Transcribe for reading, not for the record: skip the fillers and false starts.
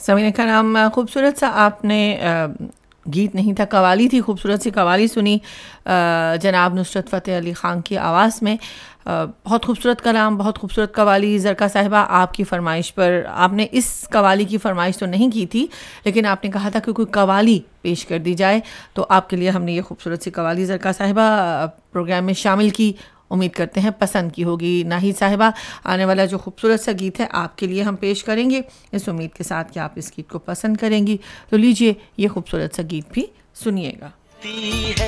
समीना का नाम खूबसूरत सा आपने गीत नहीं था, कवाली थी, खूबसूरत सी कवाली सुनी जनाब नुसरत फ़तेह अली ख़ान की आवाज़ में। बहुत खूबसूरत कलाम, बहुत खूबसूरत कवाली। ज़रका साहिबा, आपकी फ़रमाइश पर आपने इस कवाली की फ़रमाइश तो नहीं की थी, लेकिन आपने कहा था कि कोई कवाली पेश कर दी जाए, तो आपके लिए हमने ये खूबसूरत सी कवाली ज़रका साहिबा प्रोग्राम में शामिल की। उम्मीद करते हैं पसंद की होगी। नाहिद साहिबा, आने वाला जो खूबसूरत सा गीत है आपके लिए हम पेश करेंगे, इस उम्मीद के साथ कि आप इस गीत को पसंद करेंगी। तो लीजिए ये खूबसूरत सा गीत भी सुनिएगा।